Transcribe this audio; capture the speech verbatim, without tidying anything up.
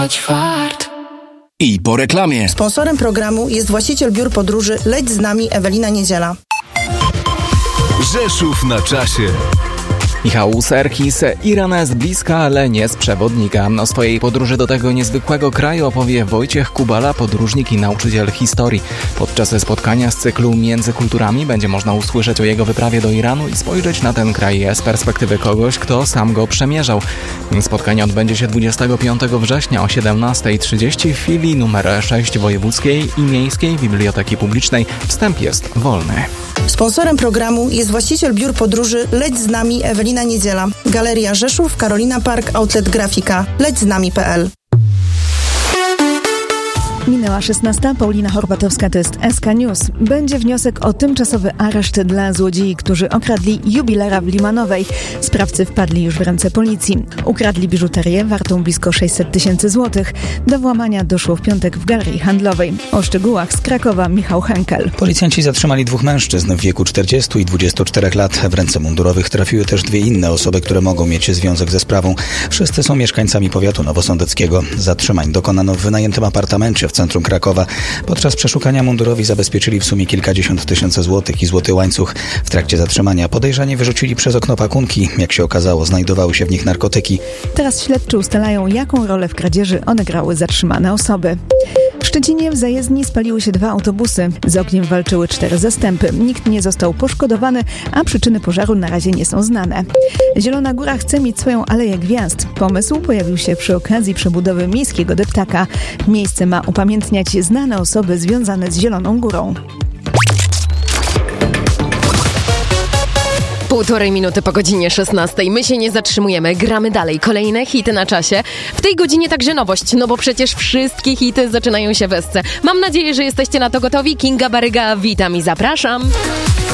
Fart. I po reklamie. Sponsorem programu jest właściciel biur podróży Leć z nami Ewelina Niedziela. Rzeszów na czasie. Michał Serkis, Iran jest bliska, ale nie z przewodnika. O swojej podróży do tego niezwykłego kraju opowie Wojciech Kubala, podróżnik i nauczyciel historii. Podczas spotkania z cyklu Między kulturami będzie można usłyszeć o jego wyprawie do Iranu i spojrzeć na ten kraj z perspektywy kogoś, kto sam go przemierzał. Spotkanie odbędzie się dwudziestego piątego września o siedemnasta trzydzieści w filii numer sześć Wojewódzkiej i Miejskiej Biblioteki Publicznej. Wstęp jest wolny. Sponsorem programu jest właściciel biur podróży Leć z nami Ewelina Niedziela. Galeria Rzeszów, Carolina Park, Outlet Grafika. leć z nami kropka p l. Minęła szesnasta, Paulina Horbatowska, to jest S K News. Będzie wniosek o tymczasowy areszt dla złodziei, którzy okradli jubilera w Limanowej. Sprawcy wpadli już w ręce policji. Ukradli biżuterię wartą blisko sześćset tysięcy złotych. Do włamania doszło w piątek w galerii handlowej. O szczegółach z Krakowa Michał Henkel. Policjanci zatrzymali dwóch mężczyzn w wieku czterdziestu i dwudziestu czterech lat. W ręce mundurowych trafiły też dwie inne osoby, które mogą mieć związek ze sprawą. Wszyscy są mieszkańcami powiatu nowosądeckiego. Zatrzymań dokonano w wynajętym apartamencie w centrum Krakowa. Podczas przeszukania mundurowi zabezpieczyli w sumie kilkadziesiąt tysięcy złotych i złoty łańcuch. W trakcie zatrzymania podejrzani wyrzucili przez okno pakunki. Jak się okazało, znajdowały się w nich narkotyki. Teraz śledczy ustalają, jaką rolę w kradzieży odegrały zatrzymane osoby. W Szczecinie w zajezdni spaliły się dwa autobusy. Z ogniem walczyły cztery zastępy. Nikt nie został poszkodowany, a przyczyny pożaru na razie nie są znane. Zielona Góra chce mieć swoją Aleję Gwiazd. Pomysł pojawił się przy okazji przebudowy miejskiego deptaka. Miejsce ma upamiętniać znane osoby związane z Zieloną Górą. Półtorej minuty po godzinie szesnastej. My się nie zatrzymujemy, gramy dalej. Kolejne hity na czasie. W tej godzinie także nowość, no bo przecież wszystkie hity zaczynają się w esce. Mam nadzieję, że jesteście na to gotowi. Kinga Baryga, witam i zapraszam.